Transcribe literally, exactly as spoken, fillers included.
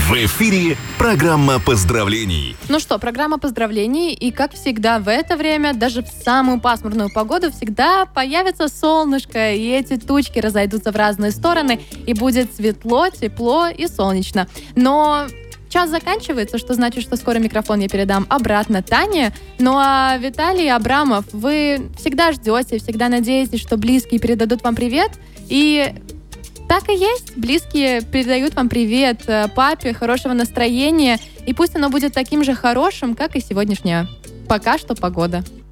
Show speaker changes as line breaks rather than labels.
В эфире программа поздравлений.
Ну что, программа поздравлений, и как всегда в это время, даже в самую пасмурную погоду, всегда появится солнышко, и эти тучки разойдутся в разные стороны, и будет светло, тепло и солнечно. Но час заканчивается, что значит, что скоро микрофон я передам обратно Тане. Ну а Виталий Абрамов, вы всегда ждете, всегда надеетесь, что близкие передадут вам привет, и так и есть. Близкие передают вам привет папе, хорошего настроения, и пусть оно будет таким же хорошим, как и сегодняшняя пока что погода.